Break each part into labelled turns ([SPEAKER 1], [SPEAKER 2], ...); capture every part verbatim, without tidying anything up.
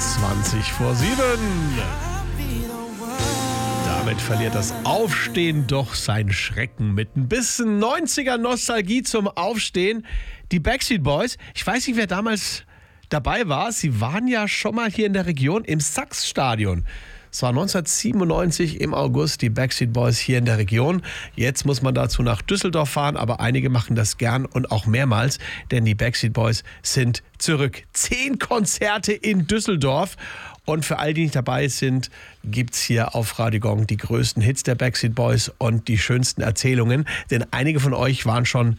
[SPEAKER 1] zwanzig vor sieben. Damit verliert das Aufstehen doch seinen Schrecken. Mit ein bisschen neunziger-Nostalgie zum Aufstehen. Die Backstreet Boys, ich weiß nicht, wer damals dabei war. Sie waren ja schon mal hier in der Region im Sachs-Stadion. Es war neunzehnhundertsiebenundneunzig im August, die Backstreet Boys hier in der Region. Jetzt muss man dazu nach Düsseldorf fahren, aber einige machen das gern und auch mehrmals, denn die Backstreet Boys sind zurück. Zehn Konzerte in Düsseldorf. Und für all die nicht dabei sind, gibt's hier auf Radio Gong die größten Hits der Backstreet Boys und die schönsten Erzählungen. Denn einige von euch waren schon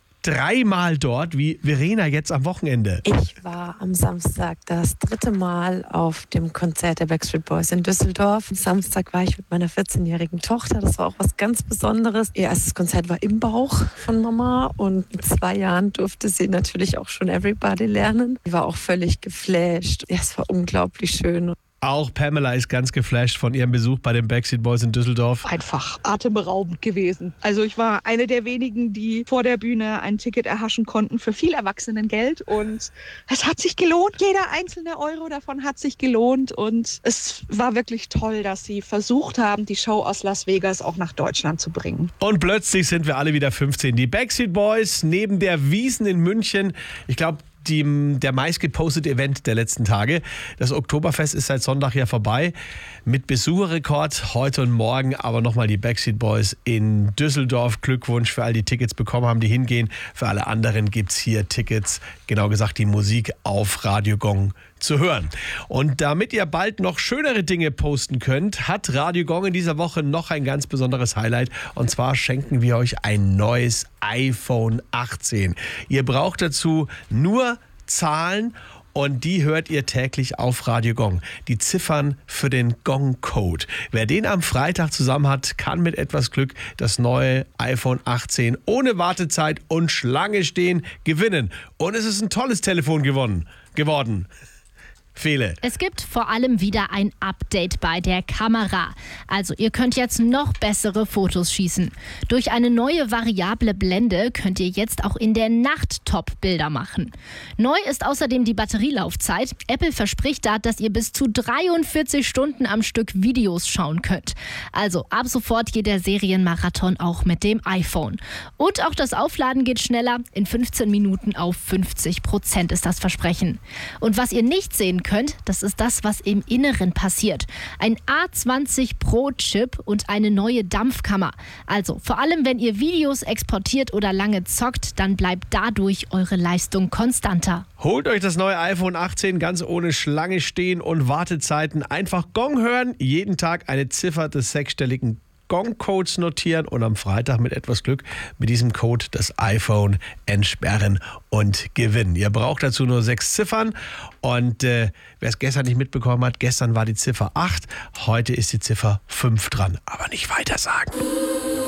[SPEAKER 1] dreimal dort, wie Verena jetzt am Wochenende.
[SPEAKER 2] Ich war am Samstag das dritte Mal auf dem Konzert der Backstreet Boys in Düsseldorf. Am Samstag war ich mit meiner vierzehnjährigen Tochter. Das war auch was ganz Besonderes. Ihr erstes Konzert war im Bauch von Mama und mit zwei Jahren durfte sie natürlich auch schon Everybody lernen. Sie war auch völlig geflasht. Ja, es war unglaublich schön.
[SPEAKER 1] Auch Pamela ist ganz geflasht von ihrem Besuch bei den Backstreet Boys in Düsseldorf.
[SPEAKER 3] Einfach atemberaubend gewesen. Also ich war eine der wenigen, die vor der Bühne ein Ticket erhaschen konnten für viel Erwachsenengeld. Und es hat sich gelohnt. Jeder einzelne Euro davon hat sich gelohnt. Und es war wirklich toll, dass sie versucht haben, die Show aus Las Vegas auch nach Deutschland zu bringen.
[SPEAKER 1] Und plötzlich sind wir alle wieder fünfzehn. Die Backstreet Boys neben der Wiesn in München. Ich glaube, Die, der meistgepostete Event der letzten Tage. Das Oktoberfest ist seit Sonntag ja vorbei. Mit Besucherrekord heute und morgen. Aber nochmal die Backstreet Boys in Düsseldorf. Glückwunsch für all die Tickets bekommen haben, die hingehen. Für alle anderen gibt es hier Tickets, genau gesagt die Musik auf Radio Gong zu hören. Und damit ihr bald noch schönere Dinge posten könnt, hat Radio Gong in dieser Woche noch ein ganz besonderes Highlight. Und zwar schenken wir euch ein neues iPhone achtzehn. Ihr braucht dazu nur Zahlen und die hört ihr täglich auf Radio Gong. Die Ziffern für den Gong-Code. Wer den am Freitag zusammen hat, kann mit etwas Glück das neue iPhone achtzehn ohne Wartezeit und Schlange stehen gewinnen. Und es ist ein tolles Telefon gewonnen, geworden. Fehler.
[SPEAKER 4] Es gibt vor allem wieder ein Update bei der Kamera. Also ihr könnt jetzt noch bessere Fotos schießen. Durch eine neue variable Blende könnt ihr jetzt auch in der Nacht Top-Bilder machen. Neu ist außerdem die Batterielaufzeit. Apple verspricht da, dass ihr bis zu dreiundvierzig Stunden am Stück Videos schauen könnt. Also ab sofort geht der Serienmarathon auch mit dem iPhone. Und auch das Aufladen geht schneller. In fünfzehn Minuten auf fünfzig Prozent ist das Versprechen. Und was ihr nicht sehen könnt, das ist das, was im Inneren passiert. Ein A zwanzig Pro Chip und eine neue Dampfkammer. Also vor allem, wenn ihr Videos exportiert oder lange zockt, dann bleibt dadurch eure Leistung konstanter.
[SPEAKER 1] Holt euch das neue iPhone achtzehn ganz ohne Schlange stehen und Wartezeiten. Einfach Gong hören, jeden Tag eine Ziffer des sechsstelligen Gong-Codes notieren und am Freitag mit etwas Glück mit diesem Code das iPhone entsperren und gewinnen. Ihr braucht dazu nur sechs Ziffern und äh, wer es gestern nicht mitbekommen hat, gestern war die Ziffer acht, heute ist die Ziffer fünf dran. Aber nicht weiter sagen.